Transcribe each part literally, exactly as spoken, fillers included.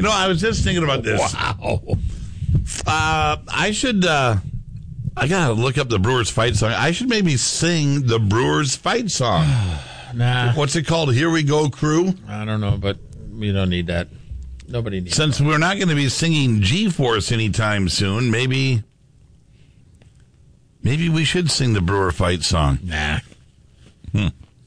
You know, I was just thinking about this. Wow. Uh, I should, uh, I got to look up the Brewers fight song. I should maybe sing the Brewers fight song. Nah. What's it called? Here We Go, Crew? I don't know, but you don't need that. Nobody needs Since that. we're not going to be singing G-Force anytime soon, maybe maybe we should sing the Brewer fight song. Nah. Hmm.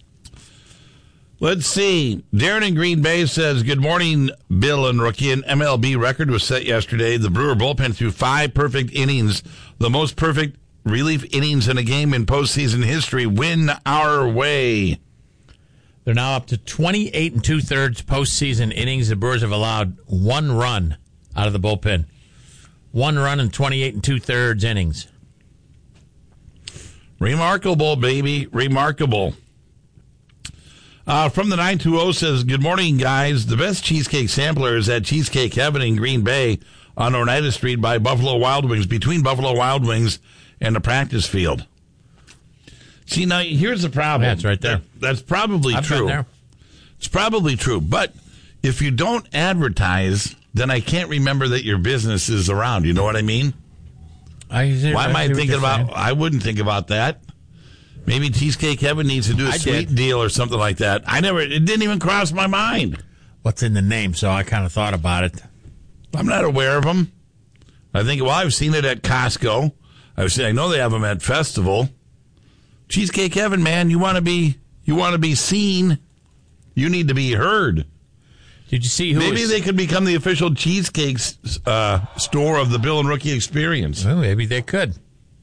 Let's see. Darren in Green Bay says, good morning, Bill and Rookie. An M L B record was set yesterday. The Brewer bullpen threw five perfect innings, the most perfect relief innings in a game in postseason history. Win our way. They're now up to twenty-eight and two-thirds postseason innings. The Brewers have allowed one run out of the bullpen. One run in twenty-eight and two-thirds innings. Remarkable, baby. Remarkable. Uh, from the nine two zero says, good morning, guys. The best cheesecake sampler is at Cheesecake Heaven in Green Bay on Oneida Street by Buffalo Wild Wings, between Buffalo Wild Wings and the practice field. See, now, here's the problem. Yeah, it's right there. That, that's probably I've true. been there. It's probably true. But if you don't advertise, then I can't remember that your business is around. You know what I mean? I, Why am I see what thinking you're about, saying. I wouldn't think about that. Maybe Cheesecake Heaven needs to do a I sweet did. deal or something like that. I never, it didn't even cross my mind. What's in the name, so I kind of thought about it. I'm not aware of them. I think, well, I've seen it at Costco. I've seen, I know they have them at Festival. Cheesecake Heaven, man, you want to be, you want to be seen. You need to be heard. Did you see who Maybe was, they could become the official cheesecake uh, store of the Bill and Rookie Experience. Well, maybe they could.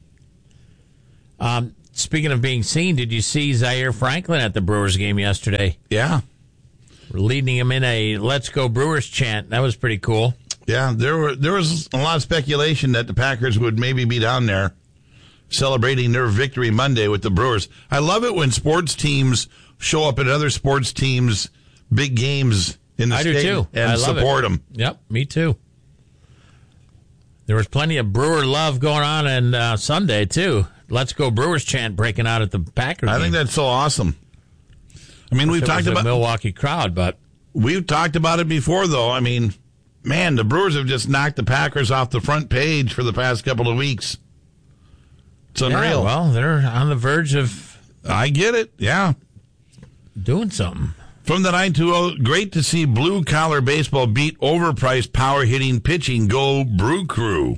Um, speaking of being seen, did you see Zaire Franklin at the Brewers game yesterday? Yeah. Leading him in a Let's Go Brewers chant. That was pretty cool. Yeah, there were there was a lot of speculation that the Packers would maybe be down there celebrating their victory Monday with the Brewers. I love it when sports teams show up at other sports teams' big games in the I do state too. and I love support it. them. Yep, me too. There was plenty of Brewer love going on on uh, Sunday too. Let's Go Brewers chant breaking out at the Packers I game. think that's so awesome. I mean, we've It talked was a about Milwaukee crowd, but we've talked about it before, though. I mean, man, the Brewers have just knocked the Packers off the front page for the past couple of weeks. It's unreal. yeah, well, they're on the verge of I get it. Yeah. doing something. From the nine two zero, great to see blue-collar baseball beat overpriced power-hitting pitching. Go Brew Crew.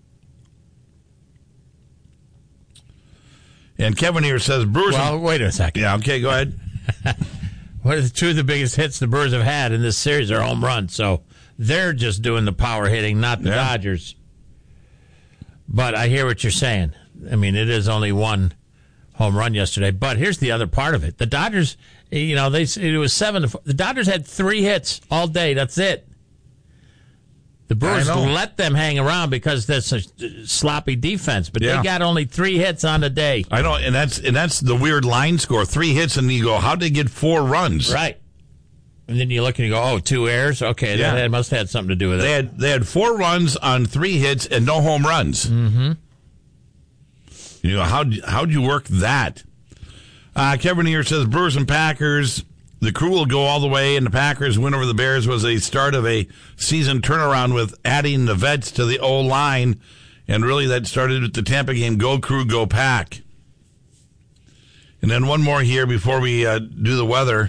And Kevin here says, Brewers... Well, wait a second. Yeah, okay, go ahead. What are the two of the biggest hits the Brewers have had in this series are home runs, so they're just doing the power hitting, not the Yeah. Dodgers. But I hear what you're saying. I mean, it is only one home run yesterday. But here's the other part of it: the Dodgers, you know, they it was seven. To four. The Dodgers had three hits all day. That's it. The Brewers I know. let them hang around because that's a sloppy defense. But Yeah. they got only three hits on the day. I know, and that's and that's the weird line score. Three hits, and you go, how'd they get four runs? Right. And then you look and you go, oh, two errors? Okay, Yeah. that had, must have had something to do with They it. had they had four runs on three hits and no home runs. Mm-hmm. You know, how'd, how'd you work that? Uh, Kevin here says, Brewers and Packers, the crew will go all the way, and the Packers' win over the Bears was a start of a season turnaround with adding the vets to the O-line, and really that started with the Tampa game. Go Crew, go Pack. And then one more here before we uh, do the weather.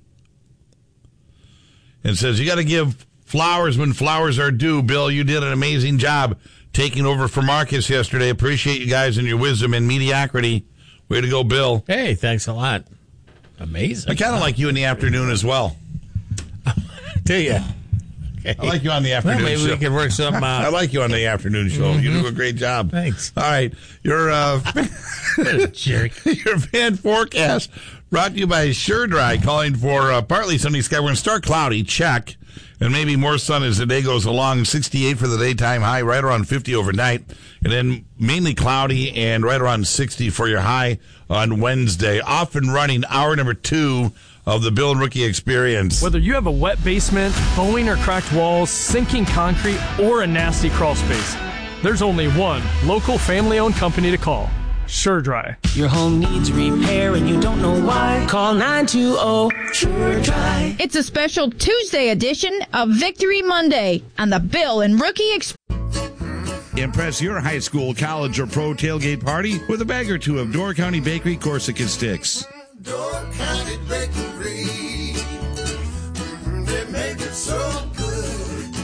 It says, you got to give flowers when flowers are due. Bill, you did an amazing job taking over for Marcus yesterday. Appreciate you guys and your wisdom and mediocrity. Way to go, Bill. Hey, thanks a lot. Amazing. I kind of like you in the afternoon as well. Do you? Okay. I like you on the Well, afternoon maybe show. we can work something I out. like you on the afternoon show. Mm-hmm. You do a great job. Thanks. All right. Your, uh, Jerk. your fan forecast brought to you by Sure Dry, calling for uh, partly sunny sky. We're going to start cloudy, check, and maybe more sun as the day goes along. sixty-eight for the daytime high, right around fifty overnight, and then mainly cloudy and right around sixty for your high on Wednesday. Off and running, hour number two of the Bill and Rookie Experience. Whether you have a wet basement, bowing or cracked walls, sinking concrete, or a nasty crawl space, there's only one local family-owned company to call. SureDry. Your home needs repair and you don't know why. Call nine two zero SureDry. It's a special Tuesday edition of Victory Monday on the Bill and Rookie Express. Impress your high school, college, or pro tailgate party with a bag or two of Door County Bakery Corsican sticks. Door County Bakery, they make it so good.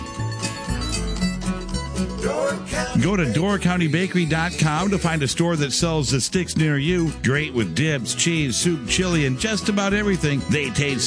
Door County Go to door county bakery dot com to find a store that sells the sticks near you. Great with dips, cheese, soup, chili, and just about everything. They taste